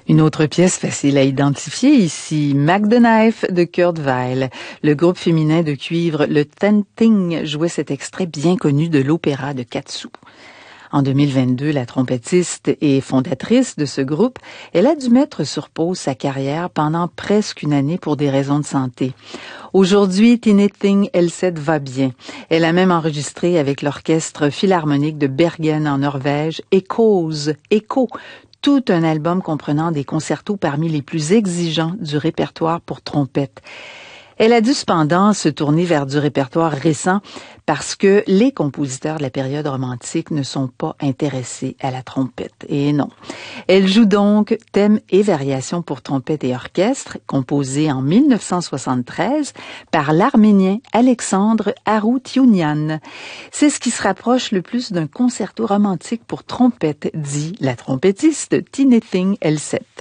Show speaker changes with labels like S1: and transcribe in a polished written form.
S1: Une autre pièce facile à identifier ici, Mac the Knife de Kurt Weill. Le groupe féminin de cuivre Le Tenting jouait cet extrait bien connu de l'opéra de Katsu. En 2022, la trompettiste et fondatrice de ce groupe, elle a dû mettre sur pause sa carrière pendant presque une année pour des raisons de santé. Aujourd'hui, Tinniting L7 va bien. Elle a même enregistré avec l'orchestre philharmonique de Bergen en Norvège, Echo, tout un album comprenant des concertos parmi les plus exigeants du répertoire pour trompette. Elle a dû cependant se tourner vers du répertoire récent parce que les compositeurs de la période romantique ne sont pas intéressés à la trompette. Et non. Elle joue donc thèmes et variations pour trompette et orchestre, composés en 1973 par l'Arménien Alexandre Aroutiounian. C'est ce qui se rapproche le plus d'un concerto romantique pour trompette, dit la trompettiste Tinniting L7.